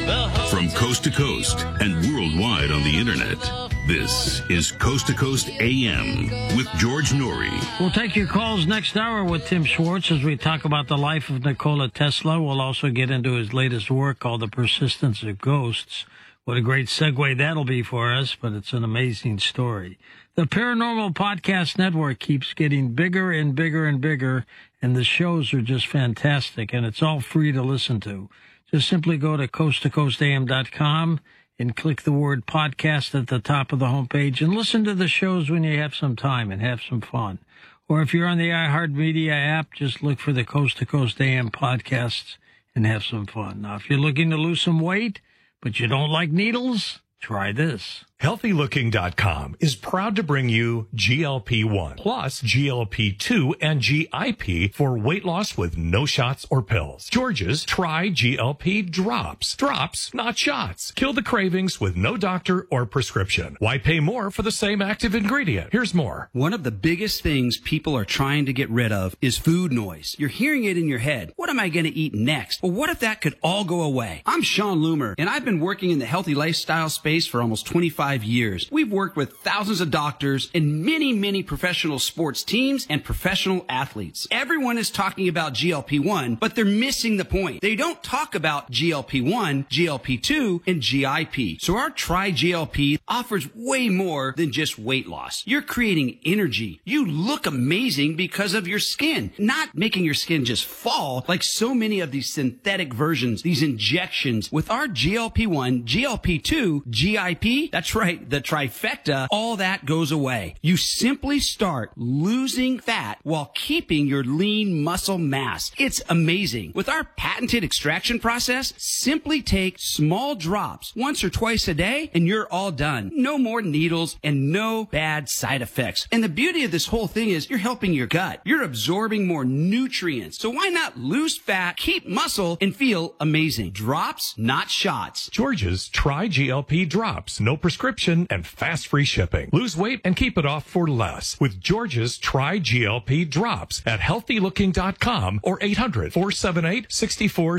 From coast to coast and worldwide on the internet, this is Coast to Coast AM with George Noory. We'll take your calls next hour with Tim Schwartz as we talk about the life of Nikola Tesla. We'll also get into his latest work called The Persistence of Ghosts. What a great segue that'll be for us, but it's an amazing story. The Paranormal Podcast Network keeps getting bigger and bigger and bigger, and the shows are just fantastic, and it's all free to listen to. Just simply go to coasttocoastam.com and click the word podcast at the top of the homepage and listen to the shows when you have some time and have some fun. Or if you're on the iHeartMedia app, just look for the Coast to Coast AM podcasts and have some fun. Now, if you're looking to lose some weight, but you don't like needles, try this. HealthyLooking.com is proud to bring you GLP-1 plus GLP-2 and GIP for weight loss with no shots or pills. George's Try GLP Drops. Drops, not shots. Kill the cravings with no doctor or prescription. Why pay more for the same active ingredient? Here's more. One of the biggest things people are trying to get rid of is food noise. You're hearing it in your head. What am I going to eat next? Well, what if that could all go away? I'm Sean Loomer, and I've been working in the healthy lifestyle space for almost 25 years. We've worked with thousands of doctors and many professional sports teams and professional athletes. Everyone is talking about GLP-1, but they're missing the point. They don't talk about GLP-1, GLP-2, and GIP. So our Try GLP offers way more than just weight loss. You're creating energy. You look amazing because of your skin, not making your skin just fall like so many of these synthetic versions, these injections. With our GLP-1, GLP-2, GIP, that's right, the trifecta, all that goes away. You simply start losing fat while keeping your lean muscle mass. It's amazing. With our patented extraction process, simply take small drops once or twice a day and you're all done. No more needles and no bad side effects. And the beauty of this whole thing is you're helping your gut. You're absorbing more nutrients. So why not lose fat, keep muscle, and feel amazing? Drops, not shots. George's Try GLP Drops. No prescription and fast free shipping. Lose weight and keep it off for less with George's Try GLP Drops at HealthyLooking.com or 800-478-64